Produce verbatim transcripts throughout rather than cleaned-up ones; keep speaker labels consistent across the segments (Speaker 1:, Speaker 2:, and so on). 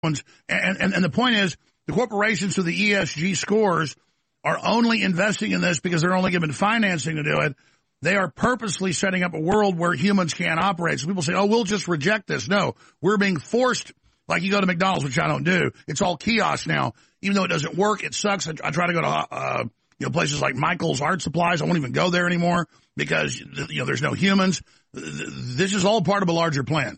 Speaker 1: ones. And, and, and the point is, the corporations with the E S G scores are only investing in this because they're only given financing to do it. They are purposely setting up a world where humans can't operate. So people say, oh, we'll just reject this. No, we're being forced, like you go to McDonald's, which I don't do. It's all kiosk now. Even though it doesn't work, it sucks. I, I try to go to uh, you know places like Michael's Art Supplies. I won't even go there anymore because you know there's no humans. This is all part of a larger plan.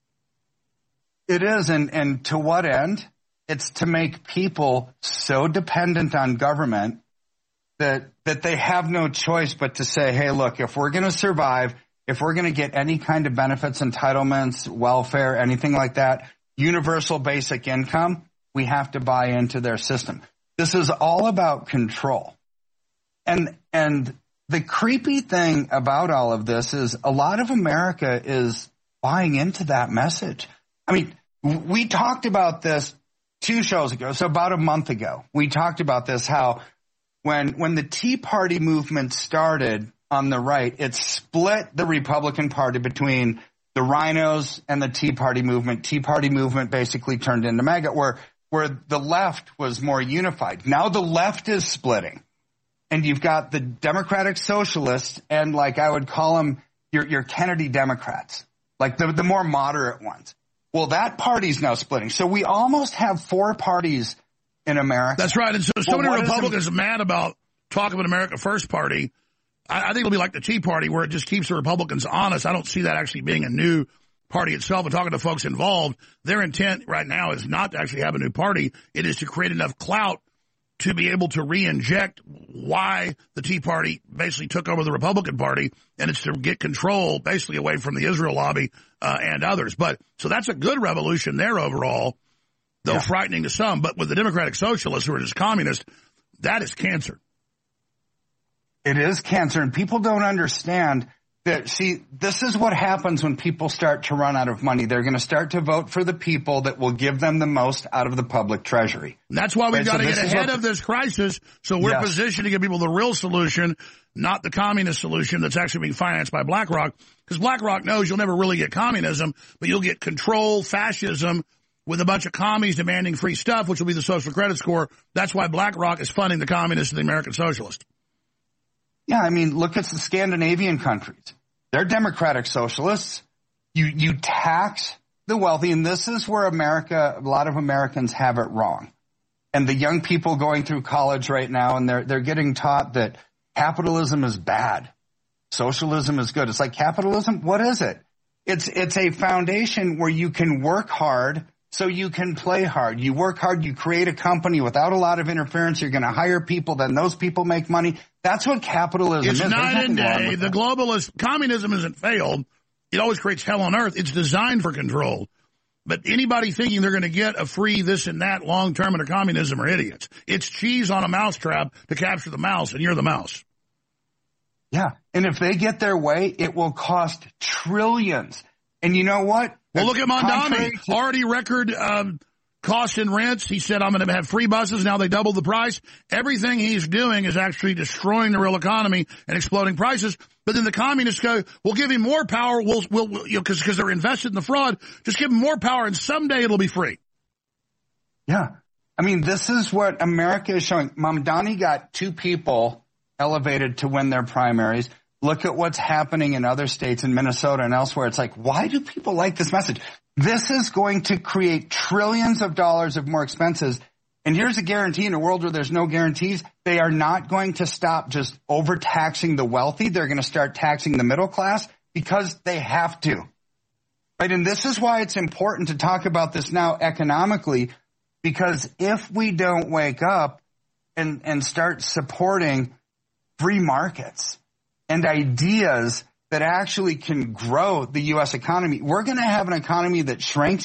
Speaker 2: It is, and, and to what end? It's to make people so dependent on government that that they have no choice but to say, hey, look, if we're going to survive, if we're going to get any kind of benefits, entitlements, welfare, anything like that, universal basic income, we have to buy into their system. This is all about control. And and the creepy thing about all of this is a lot of America is buying into that message. I mean, we talked about this two shows ago, so about a month ago. We talked about this, how when when the Tea Party movement started on the right, it split the Republican Party between the rhinos and the Tea Party movement. Tea Party movement basically turned into MAGA, where where the left was more unified. Now the left is splitting. And you've got the Democratic Socialists and, like I would call them, your, your Kennedy Democrats, like the, the more moderate ones. Well, that party's now splitting. So we almost have four parties in America.
Speaker 1: That's right. And so, so well, many Republicans are mad about talk of an America First Party. I, I think it'll be like the Tea Party, where it just keeps the Republicans honest. I don't see that actually being a new party itself. And talking to folks involved, their intent right now is not to actually have a new party. It is to create enough clout to be able to re-inject why the Tea Party basically took over the Republican Party, and it's to get control basically away from the Israel lobby uh, and others. But so that's a good revolution there overall, though yeah. frightening to some. But with the Democratic Socialists, who are just communists, that is cancer.
Speaker 2: It is cancer, and people don't understand that. See, this is what happens when people start to run out of money. They're going to start to vote for the people that will give them the most out of the public treasury.
Speaker 1: And that's why we've
Speaker 2: right,
Speaker 1: got
Speaker 2: so
Speaker 1: to get ahead of this crisis, so we're yes. positioned to give people the real solution, not the communist solution that's actually being financed by BlackRock. Because BlackRock knows you'll never really get communism, but you'll get control, fascism, with a bunch of commies demanding free stuff, which will be the social credit score. That's why BlackRock is funding the communists and the American socialists.
Speaker 2: Yeah, I mean, look at the Scandinavian countries. They're democratic socialists. You you tax the wealthy, and this is where America, a lot of Americans have it wrong. And the young people going through college right now, and they're they're getting taught that capitalism is bad, socialism is good. It's like, capitalism, what is it? It's it's a foundation where you can work hard so you can play hard. You work hard, you create a company without a lot of interference. You're going to hire people, then those people make money. That's what capitalism
Speaker 1: it's
Speaker 2: is.
Speaker 1: It's night and day. The globalist communism isn't failed. It always creates hell on earth. It's designed for control. But anybody thinking they're going to get a free this and that long term under communism are idiots. It's cheese on a mousetrap to capture the mouse, and you're the mouse.
Speaker 2: Yeah, and if they get their way, it will cost trillions. And you know what?
Speaker 1: Well, look at Mondani. To- Already record um, costs and rents. He said, I'm going to have free buses. Now they doubled the price. Everything he's doing is actually destroying the real economy and exploding prices. But then the communists go, we'll give him more power. We'll, we'll, we'll you know, because because they're invested in the fraud. Just give him more power, and someday it'll be free.
Speaker 2: Yeah. I mean, this is what America is showing. Mamdani got two people elevated to win their primaries. Look at what's happening in other states, in Minnesota and elsewhere. It's like, why do people like this message? This is going to create trillions of dollars of more expenses. And here's a guarantee in a world where there's no guarantees. They are not going to stop just overtaxing the wealthy. They're going to start taxing the middle class because they have to. Right? And this is why it's important to talk about this now economically, because if we don't wake up and, and start supporting free markets and ideas that actually can grow the U S economy, we're going to have an economy that shrinks.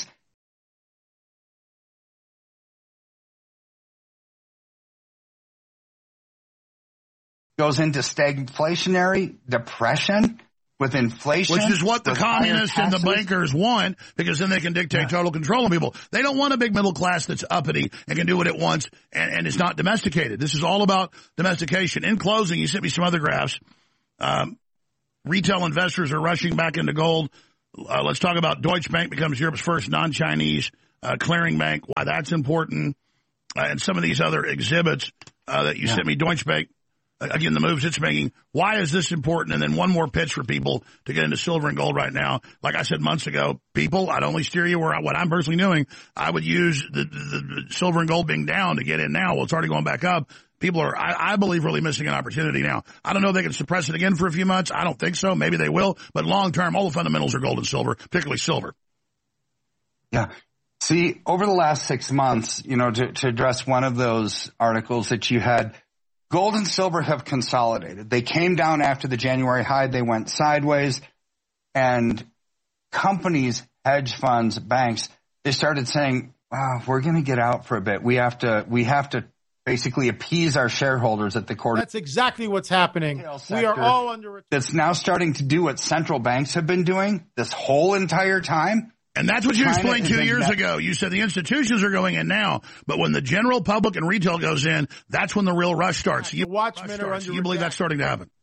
Speaker 2: Goes into stagflationary depression with inflation.
Speaker 1: Which is what the communists and the bankers want, because then they can dictate yeah. total control of people. They don't want a big middle class that's uppity and can do what it wants and, and is not domesticated. This is all about domestication. In closing, you sent me some other graphs. Um, retail investors are rushing back into gold. Uh, let's talk about Deutsche Bank becomes Europe's first non-Chinese uh, clearing bank, why that's important, uh, and some of these other exhibits uh, that you yeah. sent me, Deutsche Bank. Again, the moves it's making. Why is this important? And then one more pitch for people to get into silver and gold right now. Like I said months ago, people, I'd only steer you where I, what I'm personally doing. I would use the, the, the silver and gold being down to get in now. Well, it's already going back up. People are, I, I believe, really missing an opportunity now. I don't know if they can suppress it again for a few months. I don't think so. Maybe they will. But long term, all the fundamentals are gold and silver, particularly silver.
Speaker 2: Yeah. See, over the last six months, you know, to, to address one of those articles that you had, gold and silver have consolidated. They came down after the January high. They went sideways. And companies, hedge funds, banks, they started saying, wow, we're going to get out for a bit. We have to, we have to basically appease our shareholders at the court.
Speaker 3: That's exactly what's happening. We are all under attack.
Speaker 2: That's now starting to do what central banks have been doing this whole entire time.
Speaker 1: And that's what you China explained two years ago. You said the institutions are going in now, but when the general public and retail goes in, that's when the real rush starts. You,
Speaker 3: Watchmen are under
Speaker 1: you believe that's starting to happen?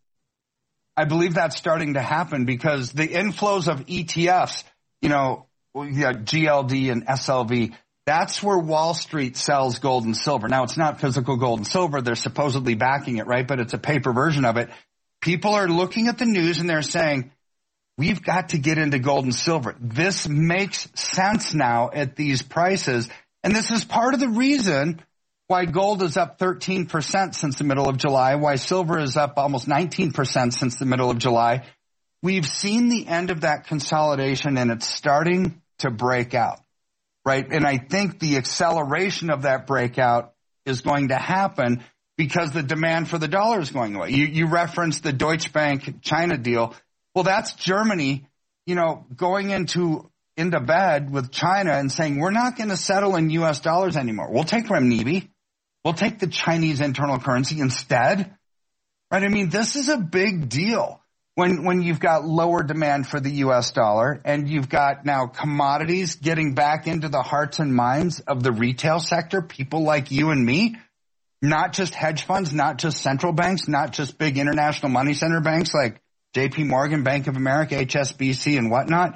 Speaker 2: I believe that's starting to happen because the inflows of E T Fs, you know, G L D and S L V, that's where Wall Street sells gold and silver. Now, it's not physical gold and silver. They're supposedly backing it, right? But it's a paper version of it. People are looking at the news and they're saying, we've got to get into gold and silver. This makes sense now at these prices. And this is part of the reason why gold is up thirteen percent since the middle of July, why silver is up almost nineteen percent since the middle of July. We've seen the end of that consolidation and it's starting to break out, right? And I think the acceleration of that breakout is going to happen because the demand for the dollar is going away. You, you referenced the Deutsche Bank China deal. Well, that's Germany, you know, going into into bed with China and saying, we're not going to settle in U S dollars anymore. We'll take renminbi. We'll take the Chinese internal currency instead. Right? I mean, this is a big deal when when you've got lower demand for the U S dollar and you've got now commodities getting back into the hearts and minds of the retail sector, people like you and me, not just hedge funds, not just central banks, not just big international money center banks like J P Morgan, Bank of America, H S B C, and whatnot.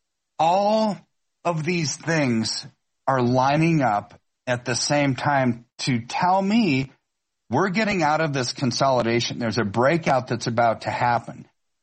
Speaker 2: All of these things are lining up at the same time to tell me we're getting out of this consolidation. There's a breakout that's about to happen.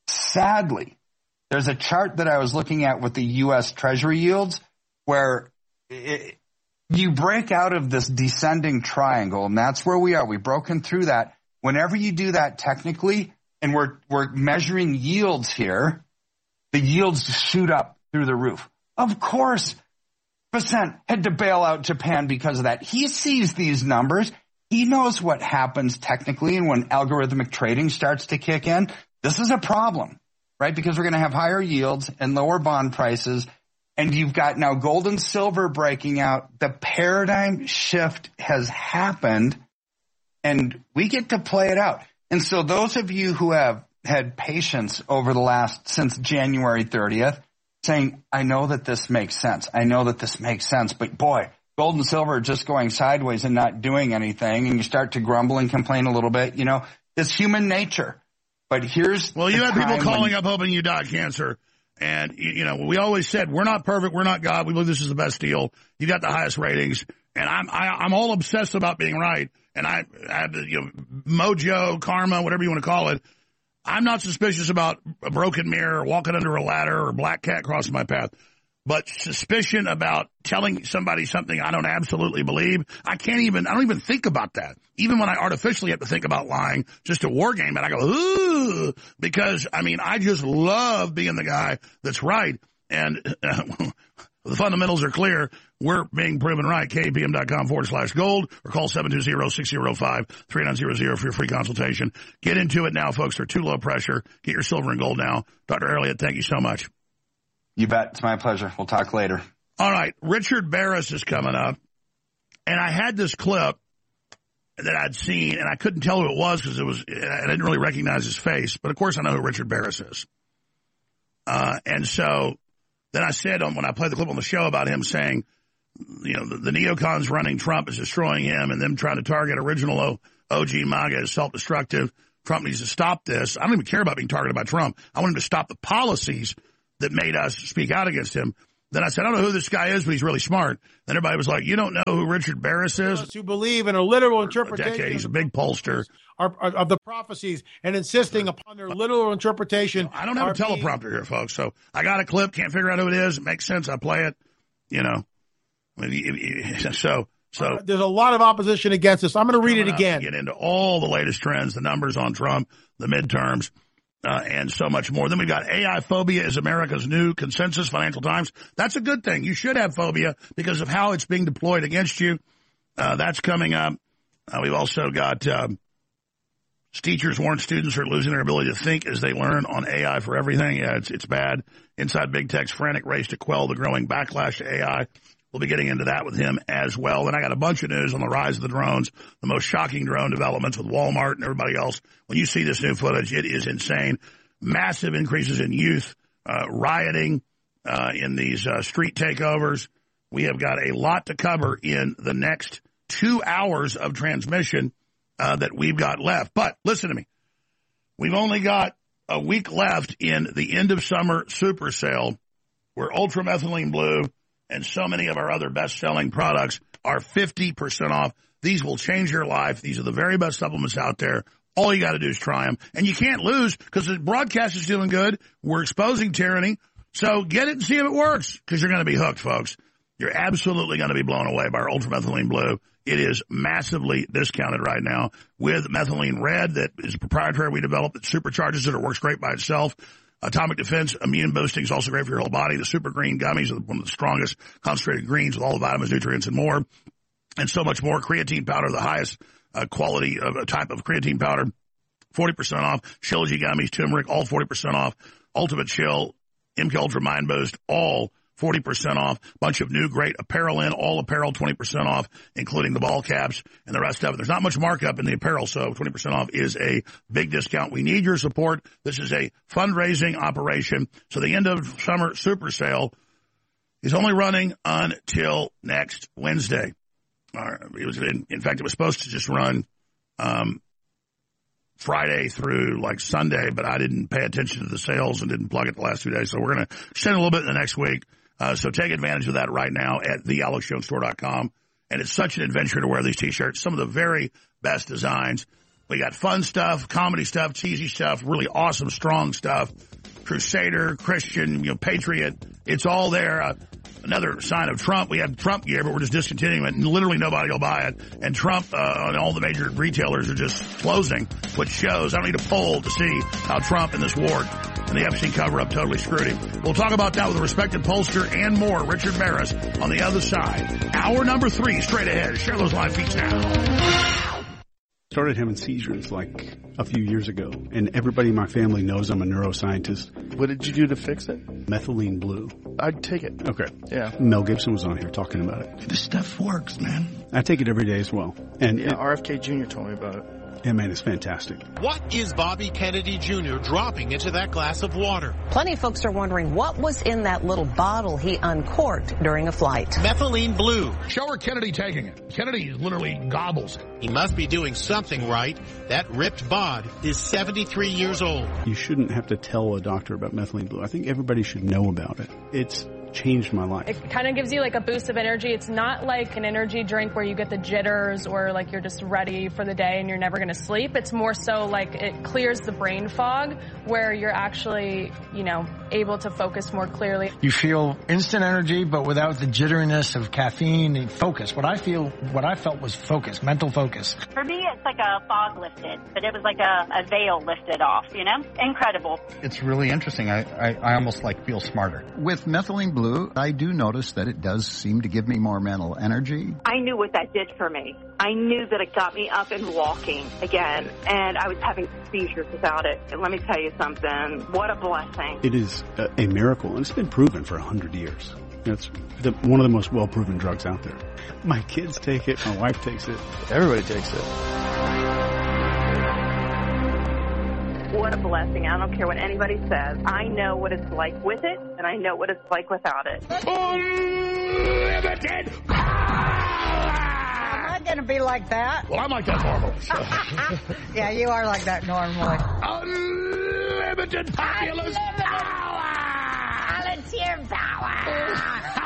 Speaker 2: Sadly, there's a chart that I was looking at with the U S Treasury yields where it, you break out of this descending triangle, and that's where we are. We've broken through that. Whenever you do that technically, and we're we're measuring yields here, the yields shoot up through the roof. Of course, Bessent had to bail out Japan because of that. He sees these numbers. He knows what happens technically, and when algorithmic trading starts to kick in, this is a problem, right? Because we're going to have higher yields and lower bond prices, and you've got now gold and silver breaking out. The paradigm shift has happened, and we get to play it out. And so those of you who have had patience over the last, since January thirtieth, saying, I know that this makes sense. I know that this makes sense. But boy, gold and silver are just going sideways and not doing anything. And you start to grumble and complain a little bit. You know, it's human nature. But here's
Speaker 1: Well, you had people calling up hoping you die of cancer. And, you know, we always said, we're not perfect. We're not God. We believe this is the best deal. You got the highest ratings. And I'm, I, I'm all obsessed about being right. And I, I have the, you know, mojo, karma, whatever you want to call it. I'm not suspicious about a broken mirror, walking under a ladder, or a black cat crossing my path. But suspicion about telling somebody something I don't absolutely believe, I can't even, I don't even think about that. Even when I artificially have to think about lying, just a war game, and I go, ooh, because, I mean, I just love being the guy that's right. And uh, the fundamentals are clear. We're being proven right. K P M dot com forward slash gold or call seven two zero, six zero five, three nine zero zero for your free consultation. Get into it now, folks. They're too low pressure. Get your silver and gold now. Doctor Elliott, thank you so much.
Speaker 2: You bet. It's my pleasure. We'll talk later.
Speaker 1: All right. Richard Barris is coming up. And I had this clip that I'd seen, and I couldn't tell who it was because it was, I didn't really recognize his face. But, of course, I know who Richard Barris is. Uh, and so then I said um, when I played the clip on the show about him saying, you know, the, the neocons running Trump is destroying him, and them trying to target original o, OG MAGA is self-destructive. Trump needs to stop this. I don't even care about being targeted by Trump. I want him to stop the policies that made us speak out against him. Then I said, I don't know who this guy is, but he's really smart. Then everybody was like, you don't know who Richard Barris is?
Speaker 3: Those who believe in a literal
Speaker 1: A
Speaker 3: interpretation
Speaker 1: decade. He's a big pollster.
Speaker 3: Are, are, of the prophecies and insisting upon their literal interpretation.
Speaker 1: I don't have a teleprompter being... here, folks, so I got a clip, can't figure out who it is. It makes sense. I play it, you know. So, so
Speaker 3: uh, there's a lot of opposition against this. I'm going to read it again.
Speaker 1: Get into all the latest trends, the numbers on Trump, the midterms, uh, and so much more. Then we've got A I phobia is America's new consensus, Financial Times. That's a good thing. You should have phobia because of how it's being deployed against you. Uh, that's coming up. Uh, we've also got... Um, Teachers warn students are losing their ability to think as they learn on A I for everything. Yeah, it's it's bad. Inside Big Tech's frantic race to quell the growing backlash to A I. We'll be getting into that with him as well. And I got a bunch of news on the rise of the drones, the most shocking drone developments with Walmart and everybody else. When you see this new footage, it is insane. Massive increases in youth uh, rioting uh, in these uh, street takeovers. We have got a lot to cover in the next two hours of transmission. Uh, that we've got left. But listen to me. We've only got a week left in the end of summer super sale where Ultramethylene Blue and so many of our other best-selling products are fifty percent off. These will change your life. These are the very best supplements out there. All you got to do is try them. And you can't lose because the broadcast is doing good. We're exposing tyranny. So get it and see if it works because you're going to be hooked, folks. You're absolutely going to be blown away by our Ultramethylene Blue. It is massively discounted right now with Methylene Red that is a proprietary we developed that supercharges it or works great by itself. Atomic Defense Immune Boosting is also great for your whole body. The Super Green Gummies are one of the strongest concentrated greens with all the vitamins, nutrients, and more. And so much more. Creatine powder, the highest uh, quality of a type of creatine powder, forty percent off. Shilajit Gummies, turmeric, all forty percent off. Ultimate Chill, M K Ultra Mind Boost, all forty percent off. Bunch of new great apparel in, all apparel twenty percent off, including the ball caps and the rest of it. There's not much markup in the apparel, so twenty percent off is a big discount. We need your support. This is a fundraising operation. So the end of summer super sale is only running until next Wednesday. Uh, it was in, in fact, it was supposed to just run um, Friday through like Sunday, but I didn't pay attention to the sales and didn't plug it the last two days. So we're going to extend a little bit in the next week. Uh, so take advantage of that right now at the alex jones store dot com. And it's such an adventure to wear these T-shirts. Some of the very best designs. We got fun stuff, comedy stuff, cheesy stuff, really awesome, strong stuff. Crusader, Christian, you know, Patriot. It's all there. Uh, another sign of Trump. We have Trump gear, but we're just discontinuing it, and literally nobody will buy it. And Trump uh, on all the major retailers are just closing, which shows I don't need a poll to see how Trump in this war and the Epstein cover-up totally screwed him. We'll talk about that with a respected pollster and more. Richard Barris on the other side. Hour number three, straight ahead. Share those live feeds now.
Speaker 4: Started having seizures like a few years ago, and everybody in my family knows I'm a neuroscientist.
Speaker 5: What did you do to fix it?
Speaker 4: Methylene Blue.
Speaker 5: I'd take it.
Speaker 4: Okay.
Speaker 5: Yeah.
Speaker 4: Mel Gibson was on here talking about it.
Speaker 1: This stuff works, man.
Speaker 4: I take it every day as well. And
Speaker 5: yeah,
Speaker 4: it,
Speaker 5: R F K Junior told me about it.
Speaker 4: Yeah, man, it's fantastic.
Speaker 6: What is Bobby Kennedy Junior dropping into that glass of water?
Speaker 7: Plenty of folks are wondering what was in that little bottle he uncorked during a flight.
Speaker 6: Methylene Blue.
Speaker 1: Show her Kennedy taking it. Kennedy literally gobbles it.
Speaker 6: He must be doing something right. That ripped bod is seventy-three years old.
Speaker 4: You shouldn't have to tell a doctor about Methylene Blue. I think everybody should know about it. It's changed my life.
Speaker 8: It kind of gives you like a boost of energy. It's not like an energy drink where you get the jitters or like you're just ready for the day and you're never going to sleep. It's more so like it clears the brain fog where you're actually, you know, able to focus more clearly.
Speaker 9: You feel instant energy, but without the jitteriness of caffeine and focus. What I feel, what I felt was focus, mental focus.
Speaker 10: For me, it's like a fog lifted, but it was like a, a veil lifted off, you know? Incredible.
Speaker 11: It's really interesting. I, I, I almost like feel smarter. With Methylene Blue, I do notice that it does seem to give me more mental energy.
Speaker 12: I knew what that did for me. I knew that it got me up and walking again, and I was having seizures without it. And let me tell you something, what a blessing.
Speaker 4: It is a, a miracle, and it's been proven for one hundred years. It's the, one of the most well-proven drugs out there. My kids take it, my wife takes it.
Speaker 5: Everybody takes it.
Speaker 12: What a blessing. I don't care what anybody says. I know what it's like with it, and I know what it's like without it.
Speaker 1: Unlimited power!
Speaker 13: Am I going to be like that?
Speaker 1: Well, I'm like that normally. So.
Speaker 13: Yeah, you are like that normally.
Speaker 1: Unlimited populous power!
Speaker 13: I'll What's your power?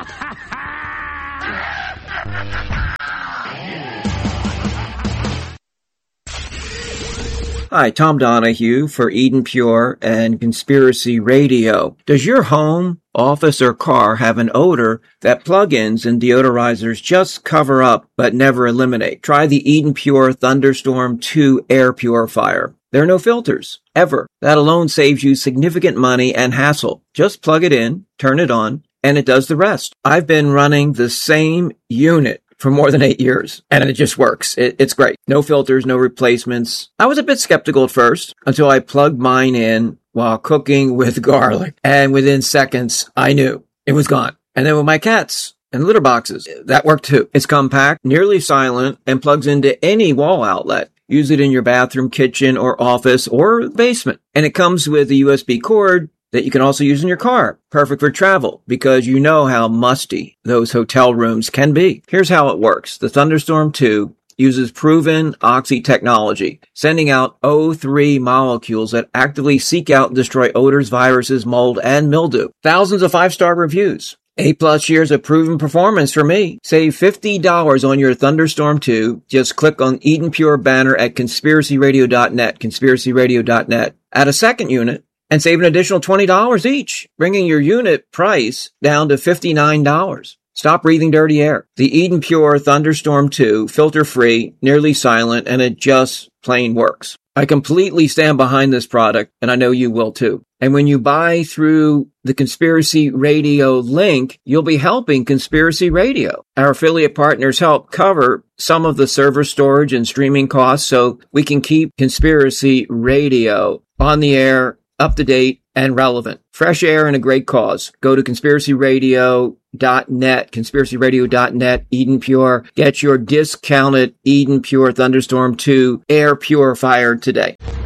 Speaker 14: Hi, Tom Donahue for Eden Pure and Conspiracy Radio. Does your home, office, or car have an odor that plug-ins and deodorizers just cover up but never eliminate? Try the Eden Pure Thunderstorm two air purifier. There are no filters, ever. That alone saves you significant money and hassle. Just plug it in, turn it on, and it does the rest. I've been running the same unit for more than eight years, and it just works. It, it's great. No filters, no replacements. I was a bit skeptical at first until I plugged mine in while cooking with garlic, and within seconds, I knew it was gone. And then with my cats and litter boxes, that worked too. It's compact, nearly silent, and plugs into any wall outlet. Use it in your bathroom, kitchen, or office, or basement. And it comes with a U S B cord that you can also use in your car. Perfect for travel, because you know how musty those hotel rooms can be. Here's how it works. The Thunderstorm two uses proven oxy technology, sending out O three molecules that actively seek out and destroy odors, viruses, mold, and mildew. Thousands of five-star reviews. Eight plus years of proven performance for me. Save fifty dollars on your Thunderstorm two. Just click on Eden Pure banner at conspiracy radio dot net, conspiracy radio dot net. Add a second unit and save an additional twenty dollars each, bringing your unit price down to fifty-nine dollars. Stop breathing dirty air. The Eden Pure Thunderstorm two, filter-free, nearly silent, and it just plain works. I completely stand behind this product, and I know you will too. And when you buy through the Conspiracy Radio link, you'll be helping Conspiracy Radio. Our affiliate partners help cover some of the server storage and streaming costs so we can keep Conspiracy Radio on the air, up to date, and relevant. Fresh air and a great cause. Go to conspiracy radio dot net, conspiracy radio dot net, Eden Pure. Get your discounted Eden Pure Thunderstorm two air purifier today.